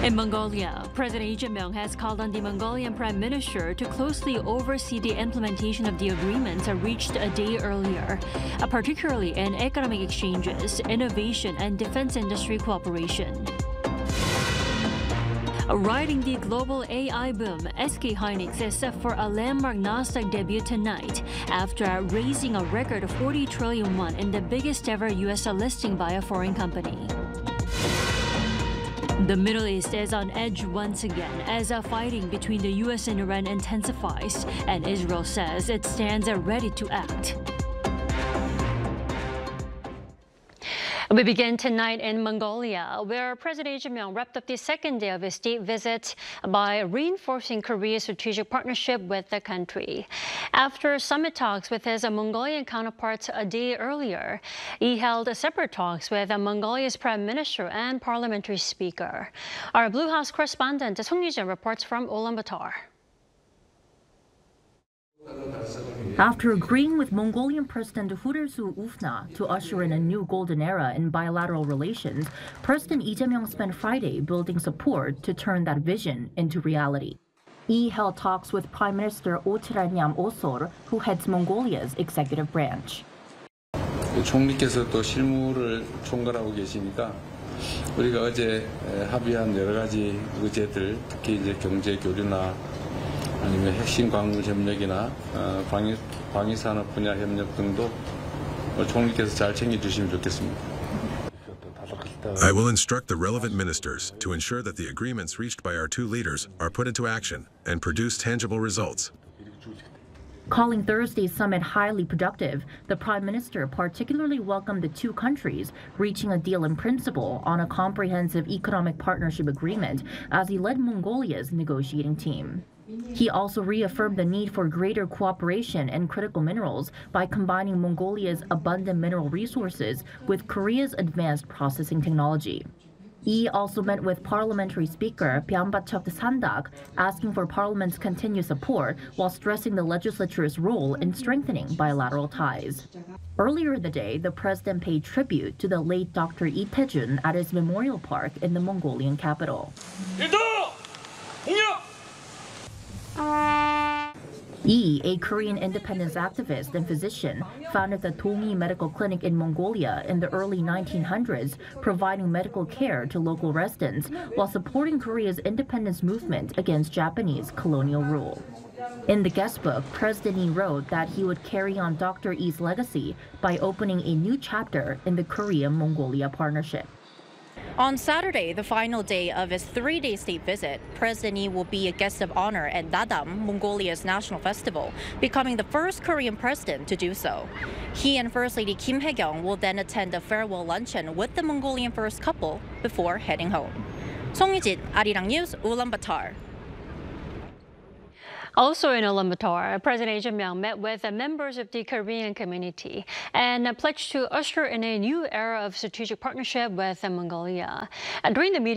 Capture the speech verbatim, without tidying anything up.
In Mongolia, President Lee Jae-myung has called on the Mongolian Prime Minister to closely oversee the implementation of the agreements reached a day earlier, particularly in economic exchanges, innovation, and defense industry cooperation. Riding the global A I boom, S K Hynix is set for a landmark Nasdaq debut tonight after raising a record forty trillion won in the biggest ever U S listing by a foreign company. The Middle East is on edge once again as a fighting between the U S and Iran intensifies, and Israel says it stands ready to act. We begin tonight in Mongolia, where President Lee Jae-myung wrapped up the second day of his state visit by reinforcing Korea's strategic partnership with the country. After summit talks with his Mongolian counterparts a day earlier, he held separate talks with Mongolia's Prime Minister and Parliamentary Speaker. Our Blue House correspondent Song Yu-jin reports from Ulaanbaatar. After agreeing with Mongolian President Khurelsu Ufna to usher in a new golden era in bilateral relations, President Lee Jae-myung spent Friday building support to turn that vision into reality. Lee held talks with Prime Minister Otranyam Osor, who heads Mongolia's executive branch. 총리께서 또 실무를 총괄하고 계시니까 우리가 어제 합의한 여러 가지 의제들, 특히 이제 경제 교류나 아니면 핵심 광물 협력이나 방위 방위 산업 분야 협력 등도 총리께서 잘 챙겨 주시면 좋겠습니다. I will instruct the relevant ministers to ensure that the agreements reached by our two leaders are put into action and produce tangible results. Calling Thursday's summit highly productive, the Prime Minister particularly welcomed the two countries reaching a deal in principle on a comprehensive economic partnership agreement as he led Mongolia's negotiating team. He also reaffirmed the need for greater cooperation in critical minerals by combining Mongolia's abundant mineral resources with Korea's advanced processing technology. Lee also met with Parliamentary Speaker Pyeongbachuk Sandak, asking for Parliament's continued support while stressing the legislature's role in strengthening bilateral ties. Earlier in the day, the president paid tribute to the late Doctor Lee Tae-jun at his memorial park in the Mongolian capital. Lee, a Korean independence activist and physician, founded the Dongi Medical Clinic in Mongolia in the early nineteen hundreds, providing medical care to local residents while supporting Korea's independence movement against Japanese colonial rule. In the guestbook, President Lee wrote that he would carry on Doctor Lee's legacy by opening a new chapter in the Korea-Mongolia partnership. On Saturday, the final day of his three-day state visit, President Lee will be a guest of honor at Naadam, Mongolia's national festival, becoming the first Korean president to do so. He and First Lady Kim Hae-kyung will then attend a farewell luncheon with the Mongolian first couple before heading home. Song Yu-jin, Arirang News, Ulaanbaatar. Also in Ulaanbaatar, President Lee Jae-myung met with members of the Korean community and pledged to usher in a new era of strategic partnership with Mongolia. During the meeting,